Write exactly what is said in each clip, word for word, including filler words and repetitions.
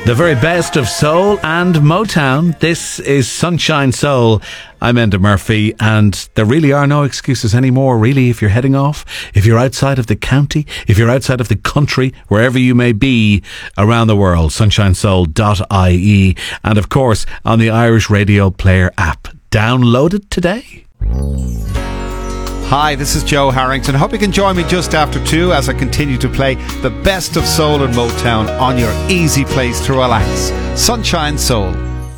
The very best of soul and Motown. This is Sunshine Soul. I'm Enda Murphy, and there really are no excuses anymore, really, if you're heading off, if you're outside of the county, if you're outside of the country, wherever you may be around the world. sunshine soul dot I E, and of course on the Irish Radio Player app. Download it today. Hi, this is Joe Harrington. Hope you can join me just after two as I continue to play the best of soul and Motown on your easy place to relax. Sunshine Soul.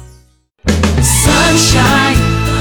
Sunshine.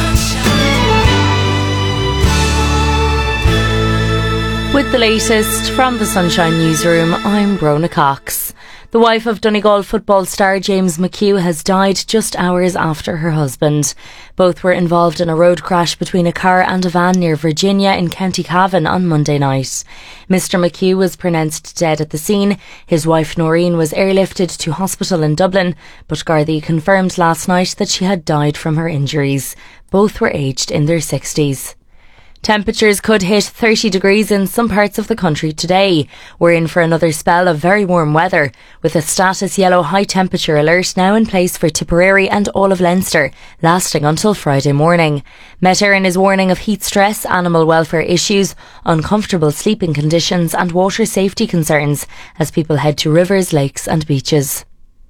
With the latest from the Sunshine Newsroom, I'm Brona Cox. The wife of Donegal football star James McHugh has died just hours after her husband. Both were involved in a road crash between a car and a van near Virginia in County Cavan on Monday night. Mister McHugh was pronounced dead at the scene. His wife Noreen was airlifted to hospital in Dublin, but Gardaí confirmed last night that she had died from her injuries. Both were aged in their sixties. Temperatures could hit thirty degrees in some parts of the country today. We're in for another spell of very warm weather, with a status yellow high temperature alert now in place for Tipperary and all of Leinster, lasting until Friday morning. Met Éireann is warning of heat stress, animal welfare issues, uncomfortable sleeping conditions and water safety concerns as people head to rivers, lakes and beaches.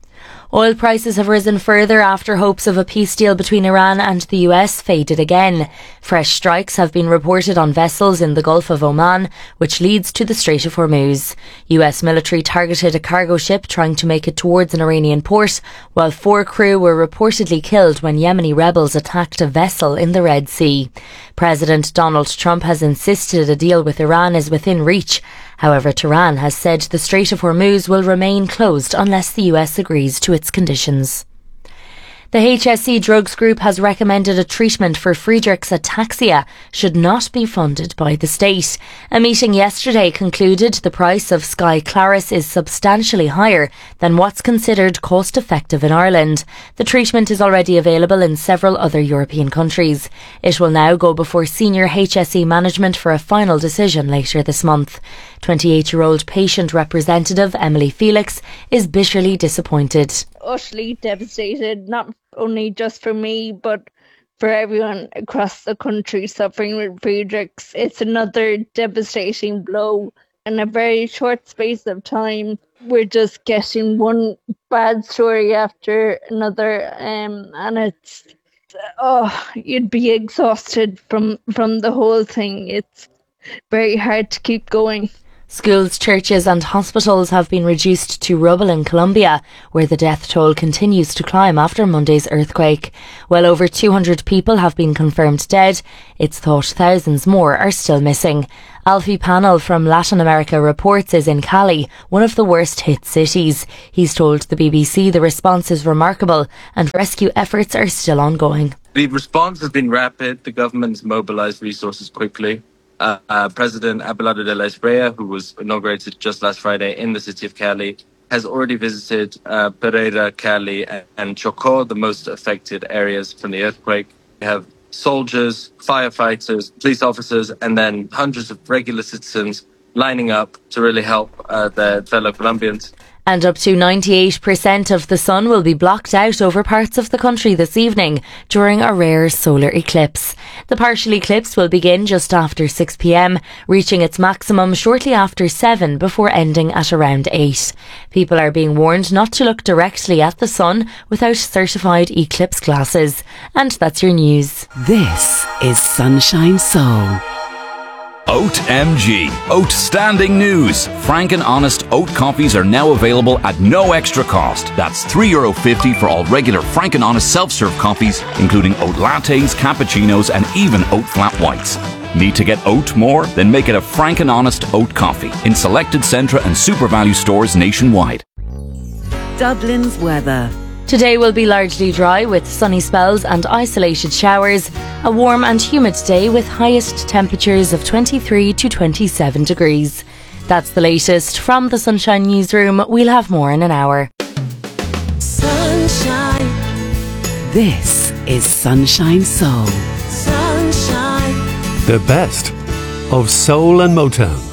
Oil prices have risen further after hopes of a peace deal between Iran and the U S faded again. Fresh strikes have been reported on vessels in the Gulf of Oman, which leads to the Strait of Hormuz. U S military targeted a cargo ship trying to make it towards an Iranian port, while four crew were reportedly killed when Yemeni rebels attacked a vessel in the Red Sea. President Donald Trump has insisted a deal with Iran is within reach. However, Tehran has said the Strait of Hormuz will remain closed unless the U S agrees to its conditions. The H S E Drugs Group has recommended a treatment for Friedreich's ataxia should not be funded by the state. A meeting yesterday concluded the price of Skyclarys is substantially higher than what's considered cost-effective in Ireland. The treatment is already available in several other European countries. It will now go before senior H S E management for a final decision later this month. twenty-eight-year-old patient representative Emily Felix is bitterly disappointed. Utterly devastated, not only just for me, but for everyone across the country suffering with Friedreich's. It's another devastating blow. In a very short space of time, we're just getting one bad story after another, um, and it's, oh, you'd be exhausted from, from the whole thing. It's very hard to keep going. Schools, churches and hospitals have been reduced to rubble in Colombia, where the death toll continues to climb after Monday's earthquake. Well over two hundred people have been confirmed dead. It's thought thousands more are still missing. Alfie Panel from Latin America Reports is in Cali, one of the worst hit cities. He's told the B B C the response is remarkable and rescue efforts are still ongoing. The response has been rapid. The government's mobilised resources quickly. Uh, uh, President Abelardo de la Espriella, who was inaugurated just last Friday in the city of Cali, has already visited uh, Pereira, Cali and, and Chocó, the most affected areas from the earthquake. We have soldiers, firefighters, police officers, and then hundreds of regular citizens lining up to really help uh, their fellow Colombians. And up to ninety-eight percent of the sun will be blocked out over parts of the country this evening during a rare solar eclipse. The partial eclipse will begin just after six p.m, reaching its maximum shortly after seven before ending at around eight. People are being warned not to look directly at the sun without certified eclipse glasses. And that's your news. This is Sunshine Soul. Oat M G. Outstanding news. Frank and Honest oat coffees are now available at no extra cost. That's three euro fifty for all regular Frank and Honest self-serve coffees, including oat lattes, cappuccinos and even oat flat whites. Need to get oat more? Then make it a Frank and Honest oat coffee in selected Centra and Super Value stores nationwide. Dublin's weather. Today will be largely dry with sunny spells and isolated showers. A warm and humid day with highest temperatures of twenty-three to twenty-seven degrees. That's the latest from the Sunshine Newsroom. We'll have more in an hour. Sunshine. This is Sunshine Soul. Sunshine. The best of soul and Motown.